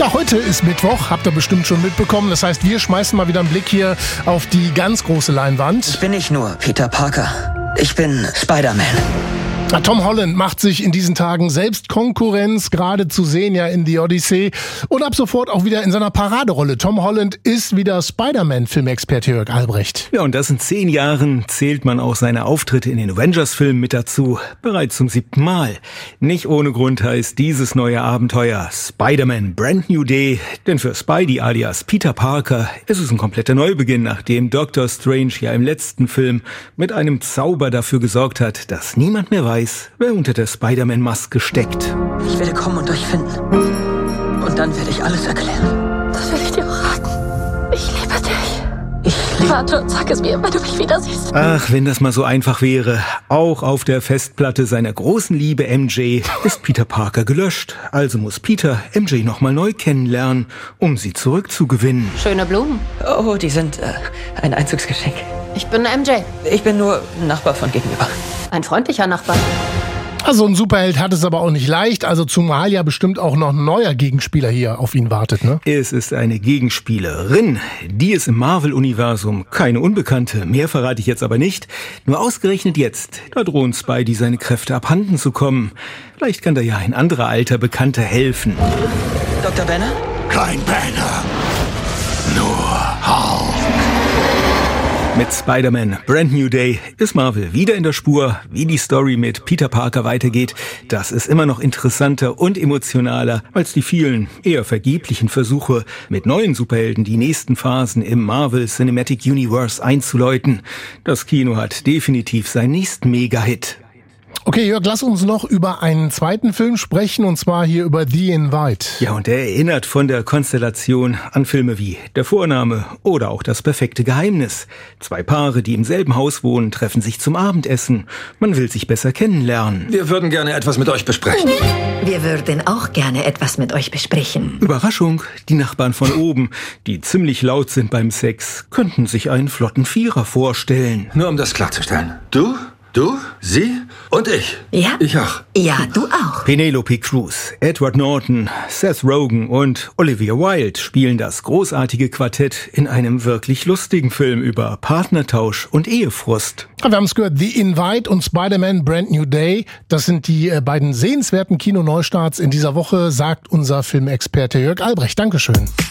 Ja, heute ist Mittwoch, habt ihr bestimmt schon mitbekommen. Das heißt, wir schmeißen mal wieder einen Blick hier auf die ganz große Leinwand. Ich bin nicht nur Peter Parker. Ich bin Spider-Man. Ja, Tom Holland macht sich in diesen Tagen selbst Konkurrenz, gerade zu sehen ja in The Odyssey. Und ab sofort auch wieder in seiner Paraderolle. Tom Holland ist wieder Spider-Man-Filmexperte Jörg Albrecht. Ja, und das in 10 Jahren zählt man auch seine Auftritte in den Avengers-Filmen mit dazu. Bereits zum 7. Mal. Nicht ohne Grund heißt dieses neue Abenteuer Spider-Man Brand New Day. Denn für Spidey alias Peter Parker ist es ein kompletter Neubeginn, nachdem Doctor Strange ja im letzten Film mit einem Zauber dafür gesorgt hat, dass niemand mehr weiß, wer unter der Spider-Man-Maske steckt. Ich werde kommen und euch finden. Und dann werde ich alles erklären. Das will ich dir auch raten. Ich liebe dich. Warte und sag es mir, wenn du mich wieder siehst. Ach, wenn das mal so einfach wäre. Auch auf der Festplatte seiner großen Liebe MJ ist Peter Parker gelöscht. Also muss Peter MJ nochmal neu kennenlernen, um sie zurückzugewinnen. Schöne Blumen. Oh, die sind ein Einzugsgeschenk. Ich bin MJ. Ich bin nur Nachbar von gegenüber. Ein freundlicher Nachbar. Also ein Superheld hat es aber auch nicht leicht, also zumal ja bestimmt auch noch ein neuer Gegenspieler hier auf ihn wartet, ne? Es ist eine Gegenspielerin. Die ist im Marvel-Universum keine Unbekannte. Mehr verrate ich jetzt aber nicht. Nur ausgerechnet jetzt, da drohen Spidey seine Kräfte abhanden zu kommen. Vielleicht kann da ja ein anderer alter Bekannter helfen. Dr. Banner? Kein Banner. Nur Hulk. Mit Spider-Man Brand New Day ist Marvel wieder in der Spur. Wie die Story mit Peter Parker weitergeht, das ist immer noch interessanter und emotionaler als die vielen, eher vergeblichen Versuche, mit neuen Superhelden die nächsten Phasen im Marvel Cinematic Universe einzuläuten. Das Kino hat definitiv seinen nächsten Mega-Hit. Okay, Jörg, lass uns noch über einen zweiten Film sprechen, und zwar hier über The Invite. Ja, und der erinnert von der Konstellation an Filme wie Der Vorname oder auch Das perfekte Geheimnis. 2 Paare, die im selben Haus wohnen, treffen sich zum Abendessen. Man will sich besser kennenlernen. Wir würden gerne etwas mit euch besprechen. Wir würden auch gerne etwas mit euch besprechen. Überraschung, die Nachbarn von oben, die ziemlich laut sind beim Sex, könnten sich einen flotten Vierer vorstellen. Nur um das klarzustellen. Du, sie und ich. Ja? Ich auch. Ja, du auch. Penelope Cruz, Edward Norton, Seth Rogen und Olivia Wilde spielen das großartige Quartett in einem wirklich lustigen Film über Partnertausch und Ehefrust. Wir haben es gehört, The Invite und Spider-Man Brand New Day. Das sind die beiden sehenswerten Kino-Neustarts in dieser Woche, sagt unser Filmexperte Jörg Albrecht. Dankeschön.